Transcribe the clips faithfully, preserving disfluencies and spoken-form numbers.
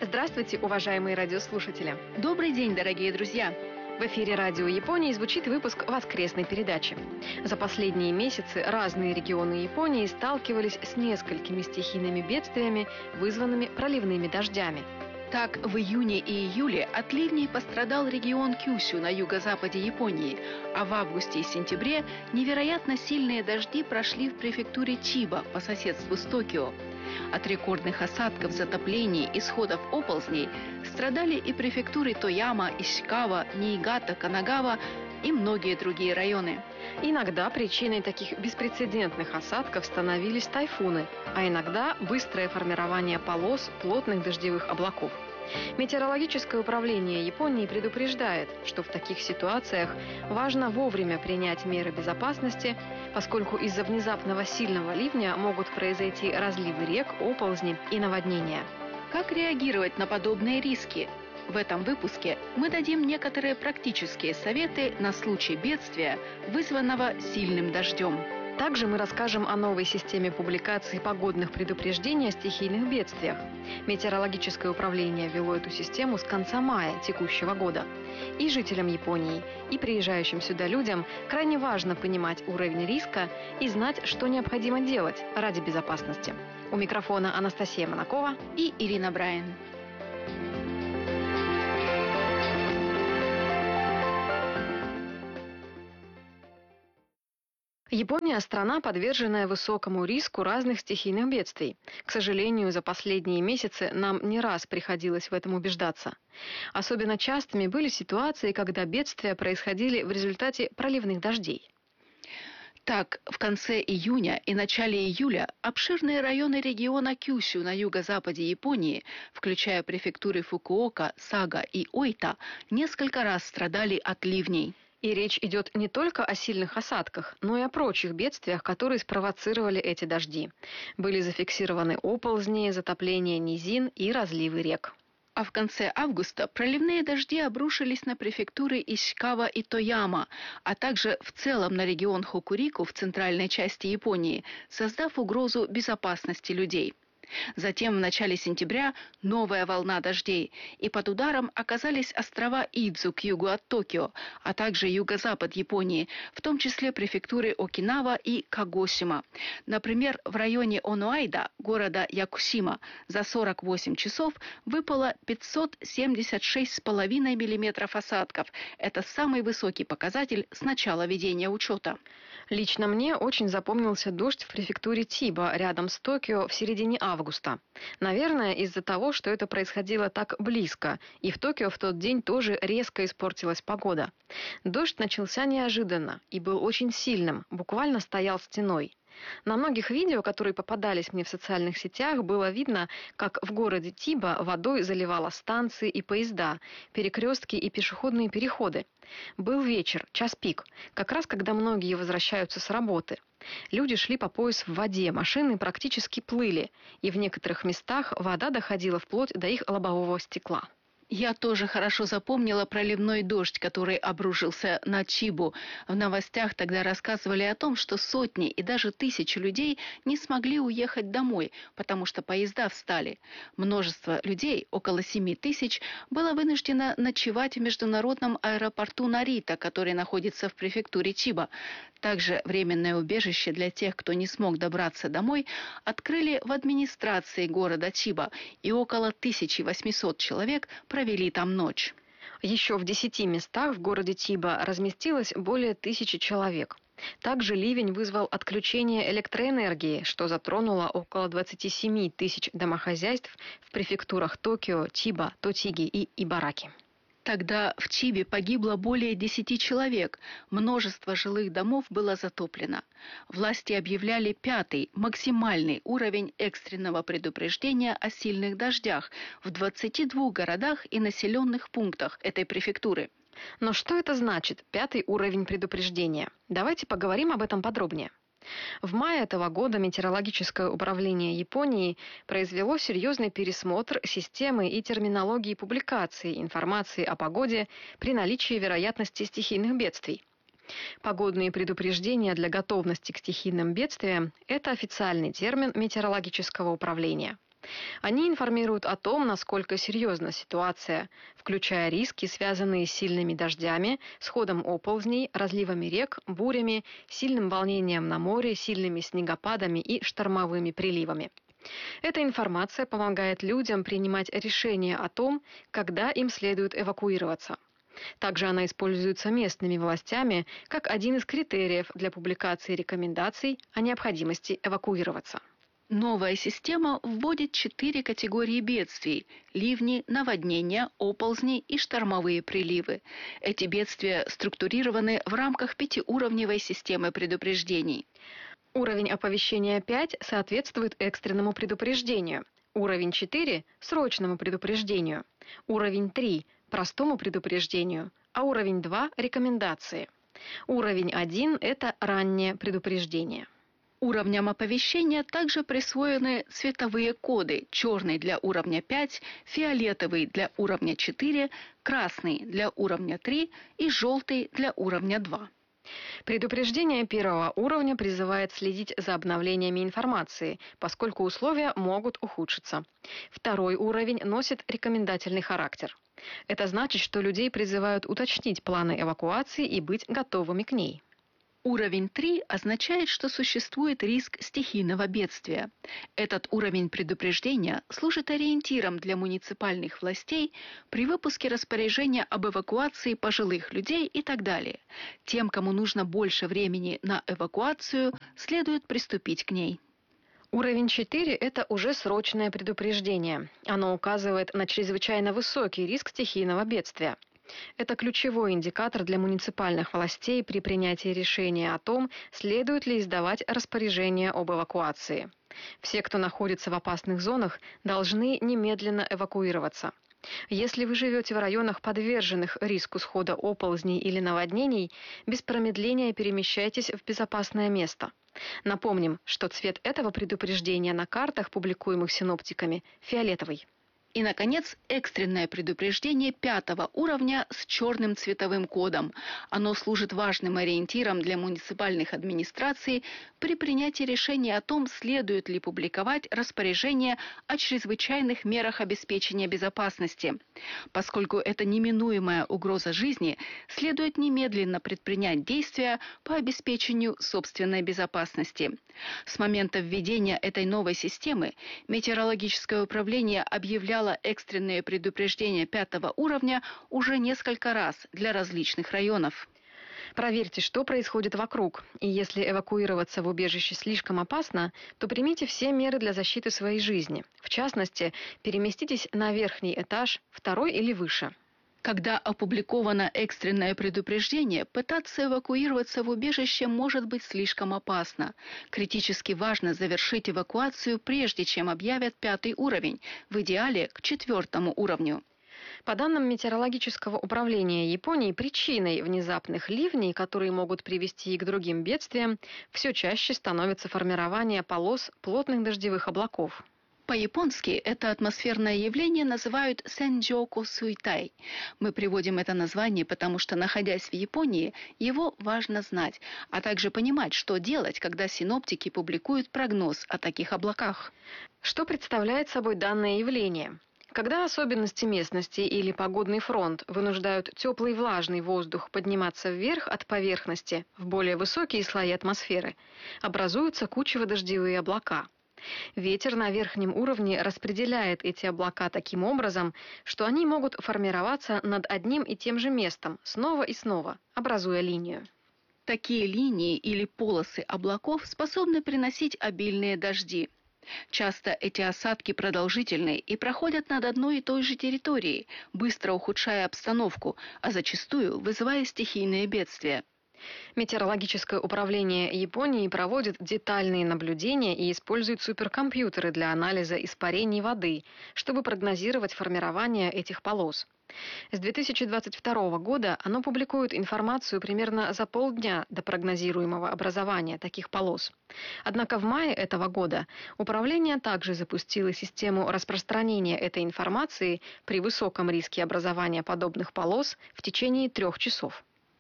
Здравствуйте, уважаемые радиослушатели! Добрый день, дорогие друзья! В эфире радио Японии звучит выпуск воскресной передачи. За последние месяцы разные регионы Японии сталкивались с несколькими стихийными бедствиями, вызванными проливными дождями. Так, в июне и июле от ливней пострадал регион Кюсю на юго-западе Японии, а в августе и сентябре невероятно сильные дожди прошли в префектуре Чиба по соседству с Токио. От рекордных осадков, затоплений и сходов оползней страдали и префектуры Тояма, Ишикава, Ниигата, Канагава и многие другие районы. Иногда причиной таких беспрецедентных осадков становились тайфуны, а иногда быстрое формирование полос плотных дождевых облаков. Метеорологическое управление Японии предупреждает, что в таких ситуациях важно вовремя принять меры безопасности, поскольку из-за внезапного сильного ливня могут произойти разливы рек, оползни и наводнения. Как реагировать на подобные риски? В этом выпуске мы дадим некоторые практические советы на случай бедствия, вызванного сильным дождем. Также мы расскажем о новой системе публикации погодных предупреждений о стихийных бедствиях. Метеорологическое управление ввело эту систему с конца мая текущего года. И жителям Японии, и приезжающим сюда людям крайне важно понимать уровень риска и знать, что необходимо делать ради безопасности. У микрофона Анастасия Монакова и Ирина Брайан. Япония – страна, подверженная высокому риску разных стихийных бедствий. К сожалению, за последние месяцы нам не раз приходилось в этом убеждаться. Особенно частыми были ситуации, когда бедствия происходили в результате проливных дождей. Так, в конце июня и начале июля обширные районы региона Кюсю на юго-западе Японии, включая префектуры Фукуока, Сага и Оита, несколько раз страдали от ливней. И речь идет не только о сильных осадках, но и о прочих бедствиях, которые спровоцировали эти дожди. Были зафиксированы оползни, затопление низин и разливы рек. А в конце августа проливные дожди обрушились на префектуры Ишикава и Тояма, а также в целом на регион Хокурику в центральной части Японии, создав угрозу безопасности людей. Затем в начале сентября новая волна дождей, и под ударом оказались острова Идзу к югу от Токио, а также юго-запад Японии, в том числе префектуры Окинава и Кагосима. Например, в районе Онуайда, города Якусима, за сорок восемь часов выпало пятьсот семьдесят шесть целых пять десятых миллиметров осадков. Это самый высокий показатель с начала ведения учета. Лично мне очень запомнился дождь в префектуре Тиба рядом с Токио в середине августа. августа. Наверное, из-за того, что это происходило так близко, и в Токио в тот день тоже резко испортилась погода. Дождь начался неожиданно и был очень сильным, буквально стоял стеной. На многих видео, которые попадались мне в социальных сетях, было видно, как в городе Тиба водой заливало станции и поезда, перекрестки и пешеходные переходы. Был вечер, час пик, как раз когда многие возвращаются с работы. Люди шли по пояс в воде, машины практически плыли, и в некоторых местах вода доходила вплоть до их лобового стекла. Я тоже хорошо запомнила проливной дождь, который обрушился на Чибу. В новостях тогда рассказывали о том, что сотни и даже тысячи людей не смогли уехать домой, потому что поезда встали. Множество людей, около семи тысяч, было вынуждено ночевать в международном аэропорту Нарита, который находится в префектуре Чиба. Также временное убежище для тех, кто не смог добраться домой, открыли в администрации города Чиба, и около тысячи восьмисот человек провели там ночь. Еще в десяти местах в городе Тиба разместилось более тысячи человек. Также ливень вызвал отключение электроэнергии, что затронуло около двадцати семи тысяч домохозяйств в префектурах Токио, Тиба, Тотиги и Ибараки. Тогда в Чибе погибло более десяти человек, множество жилых домов было затоплено. Власти объявляли пятый, максимальный уровень экстренного предупреждения о сильных дождях в двадцати двух городах и населенных пунктах этой префектуры. Но что это значит, пятый уровень предупреждения? Давайте поговорим об этом подробнее. В мае этого года Метеорологическое управление Японии произвело серьезный пересмотр системы и терминологии публикации информации о погоде при наличии вероятности стихийных бедствий. Погодные предупреждения для готовности к стихийным бедствиям – это официальный термин Метеорологического управления. Они информируют о том, насколько серьезна ситуация, включая риски, связанные с сильными дождями, сходом оползней, разливами рек, бурями, сильным волнением на море, сильными снегопадами и штормовыми приливами. Эта информация помогает людям принимать решения о том, когда им следует эвакуироваться. Также она используется местными властями как один из критериев для публикации рекомендаций о необходимости эвакуироваться. Новая система вводит четыре категории бедствий – ливни, наводнения, оползни и штормовые приливы. Эти бедствия структурированы в рамках пятиуровневой системы предупреждений. Уровень оповещения пять соответствует экстренному предупреждению. Уровень четыре – срочному предупреждению. Уровень три – простому предупреждению. А уровень два – рекомендации. Уровень один – это раннее предупреждение. Уровням оповещения также присвоены цветовые коды: черный для уровня пять, фиолетовый для уровня четыре, красный для уровня три и желтый для уровня два. Предупреждение первого уровня призывает следить за обновлениями информации, поскольку условия могут ухудшиться. Второй уровень носит рекомендательный характер. Это значит, что людей призывают уточнить планы эвакуации и быть готовыми к ней. Уровень три означает, что существует риск стихийного бедствия. Этот уровень предупреждения служит ориентиром для муниципальных властей при выпуске распоряжения об эвакуации пожилых людей и так далее. Тем, кому нужно больше времени на эвакуацию, следует приступить к ней. Уровень четыре – это уже срочное предупреждение. Оно указывает на чрезвычайно высокий риск стихийного бедствия. Это ключевой индикатор для муниципальных властей при принятии решения о том, следует ли издавать распоряжение об эвакуации. Все, кто находится в опасных зонах, должны немедленно эвакуироваться. Если вы живете в районах, подверженных риску схода оползней или наводнений, без промедления перемещайтесь в безопасное место. Напомним, что цвет этого предупреждения на картах, публикуемых синоптиками, фиолетовый. И, наконец, экстренное предупреждение пятого уровня с черным цветовым кодом. Оно служит важным ориентиром для муниципальных администраций при принятии решения о том, следует ли публиковать распоряжение о чрезвычайных мерах обеспечения безопасности. Поскольку это неминуемая угроза жизни, следует немедленно предпринять действия по обеспечению собственной безопасности. С момента введения этой новой системы метеорологическое управление объявляло экстренные предупреждения пятого уровня уже несколько раз для различных районов. Проверьте, что происходит вокруг. И если эвакуироваться в убежище слишком опасно, то примите все меры для защиты своей жизни. В частности, переместитесь на верхний этаж, второй или выше. Когда опубликовано экстренное предупреждение, пытаться эвакуироваться в убежище может быть слишком опасно. Критически важно завершить эвакуацию, прежде чем объявят пятый уровень, в идеале к четвертому уровню. По данным Метеорологического управления Японии, причиной внезапных ливней, которые могут привести и к другим бедствиям, все чаще становится формирование полос плотных дождевых облаков. По-японски это атмосферное явление называют сэнджоку суитай. Мы приводим это название, потому что, находясь в Японии, его важно знать, а также понимать, что делать, когда синоптики публикуют прогноз о таких облаках. Что представляет собой данное явление? Когда особенности местности или погодный фронт вынуждают теплый влажный воздух подниматься вверх от поверхности в более высокие слои атмосферы, образуются кучево-дождевые облака. Ветер на верхнем уровне распределяет эти облака таким образом, что они могут формироваться над одним и тем же местом снова и снова, образуя линию. Такие линии или полосы облаков способны приносить обильные дожди. Часто эти осадки продолжительны и проходят над одной и той же территорией, быстро ухудшая обстановку, а зачастую вызывая стихийные бедствия. Метеорологическое управление Японии проводит детальные наблюдения и использует суперкомпьютеры для анализа испарений воды, чтобы прогнозировать формирование этих полос. С две тысячи двадцать второго года оно публикует информацию примерно за полдня до прогнозируемого образования таких полос. Однако в мае этого года управление также запустило систему распространения этой информации при высоком риске образования подобных полос в течение трех часов.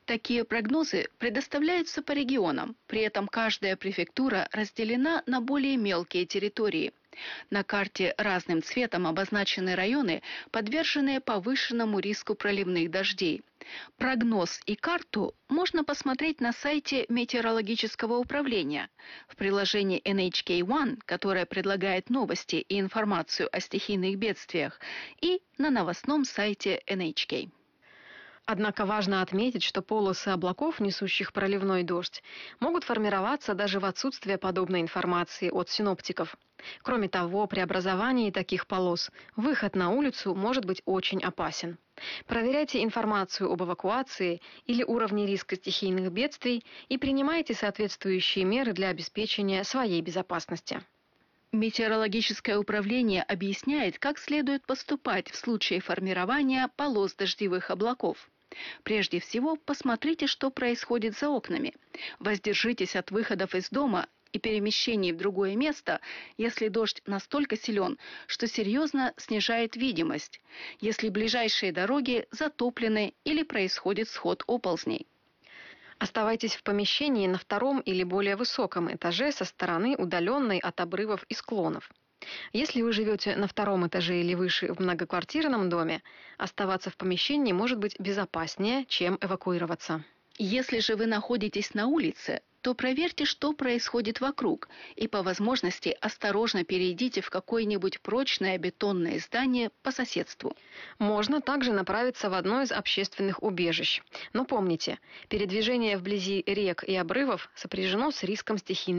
Такие прогнозы предоставляются по регионам, при этом каждая префектура разделена на более мелкие территории. На карте разным цветом обозначены районы, подверженные повышенному риску проливных дождей. Прогноз и карту можно посмотреть на сайте метеорологического управления, в приложении эн эйч кей One, которое предлагает новости и информацию о стихийных бедствиях, и на новостном сайте эн эйч кей. Однако важно отметить, что полосы облаков, несущих проливной дождь, могут формироваться даже в отсутствие подобной информации от синоптиков. Кроме того, при образовании таких полос выход на улицу может быть очень опасен. Проверяйте информацию об эвакуации или уровне риска стихийных бедствий и принимайте соответствующие меры для обеспечения своей безопасности. Метеорологическое управление объясняет, как следует поступать в случае формирования полос дождевых облаков. Прежде всего, посмотрите, что происходит за окнами. Воздержитесь от выходов из дома и перемещений в другое место, если дождь настолько силен, что серьезно снижает видимость, если ближайшие дороги затоплены или происходит сход оползней. Оставайтесь в помещении на втором или более высоком этаже со стороны, удаленной от обрывов и склонов. Если вы живете на втором этаже или выше в многоквартирном доме, оставаться в помещении может быть безопаснее, чем эвакуироваться. Если же вы находитесь на улице, то проверьте, что происходит вокруг, и по возможности осторожно перейдите в какое-нибудь прочное бетонное здание по соседству. Можно также направиться в одно из общественных убежищ. Но помните, передвижение вблизи рек и обрывов сопряжено с риском стихийных